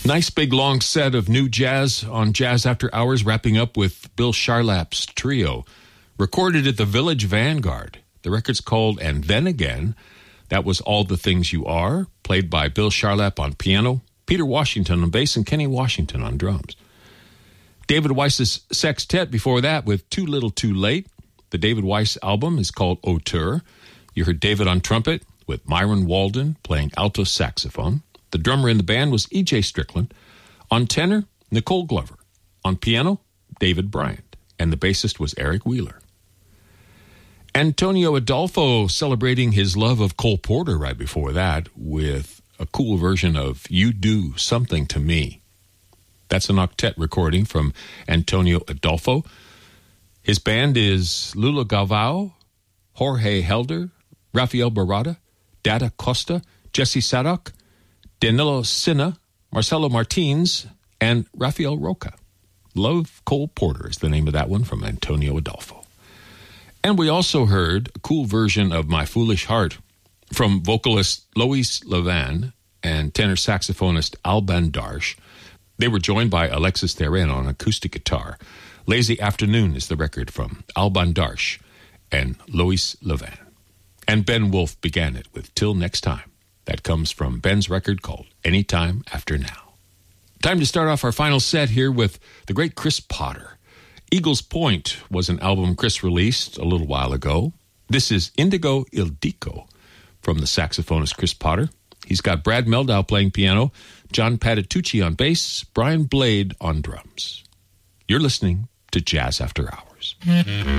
Nice big long set of new jazz on Jazz After Hours, wrapping up with Bill Charlap's trio, recorded at the Village Vanguard. The record's called And Then Again. That was All the Things You Are, played by Bill Charlap on piano, Peter Washington on bass, and Kenny Washington on drums. David Weiss's sextet before that with Too Little Too Late. The David Weiss album is called Auteur. You heard David on trumpet with Myron Walden playing alto saxophone. The drummer in the band was E.J. Strickland. On tenor, Nicole Glover. On piano, David Bryant. And the bassist was Eric Wheeler. Antonio Adolfo celebrating his love of Cole Porter right before that with a cool version of You Do Something to Me. That's an octet recording from Antonio Adolfo. His band is Lula Galvao, Jorge Helder, Rafael Barada, Dada Costa, Jesse Sadok, Danilo Sinna, Marcelo Martins, and Rafael Roca. Love Cole Porter is the name of that one from Antonio Adolfo. And we also heard a cool version of My Foolish Heart from vocalist Lois Levan and tenor saxophonist Alban Darsh. They were joined by Alexis Theron on acoustic guitar. Lazy Afternoon is the record from Alban Darsh and Lois Levan. And Ben Wolf began it with Till Next Time. That comes from Ben's record called Anytime After Now. Time to start off our final set here with the great Chris Potter. Eagles Point was an album Chris released a little while ago. This is Indigo Il Dico from the saxophonist Chris Potter. He's got Brad Meldau playing piano, John Patitucci on bass, Brian Blade on drums. You're listening to Jazz After Hours.